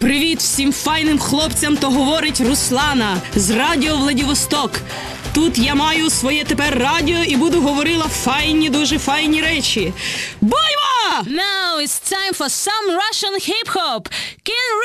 Привіт всім файним хлопцям, то говорить Руслана з Радіо Владивосток. Тут я маю своє тепер радіо і буду говорила файні, дуже файні речі. Бойва! Now it's time for some Russian hip-hop.